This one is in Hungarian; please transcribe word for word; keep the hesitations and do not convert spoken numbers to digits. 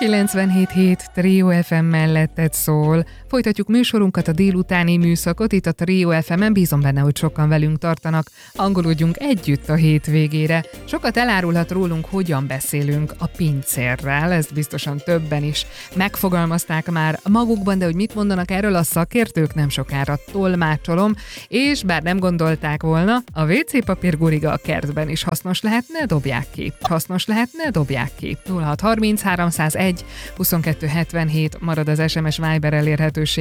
kilencvenhét hét Trio ef em melletted szól. Folytatjuk műsorunkat, a délutáni műszakot itt a Trio ef emen, bízom benne, hogy sokan velünk tartanak. Angolodjunk együtt a hétvégére. Sokat elárulhat rólunk, hogyan beszélünk a pincérrel, ezt biztosan többen is megfogalmazták már magukban, de hogy mit mondanak erről a szakértők, nem sokára tolmácsolom, és bár nem gondolták volna, a vé cé papír guriga a kertben is hasznos lehet, ne dobják ki. Hasznos lehet, ne dobják ki. nulla hat harminc háromszázegy huszonkettő hetvenhét marad az es em es Viber elérhetőség.